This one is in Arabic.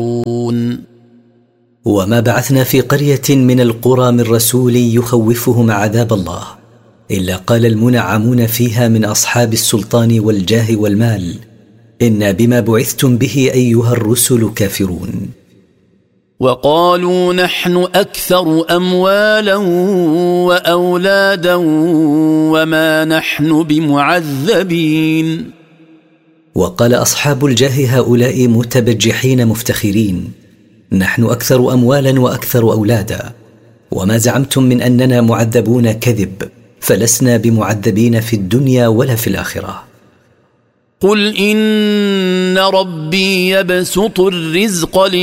وما بعثنا في قرية من القرى من رسول يخوفهم عذاب الله إلا قال المنعمون فيها من أصحاب السلطان والجاه والمال إنا بما بعثتم به أيها الرسل كافرون. وقالوا نحن أكثر أموالا وأولادا وما نحن بمعذبين. وقال أصحاب الجاه هؤلاء متبجحين مفتخرين نحن أكثر أموالا وأكثر أولادا وما زعمتم من أننا معذبون كذب فلسنا بمعذبين في الدنيا ولا في الآخرة. قل إن ربي يبسط الرزق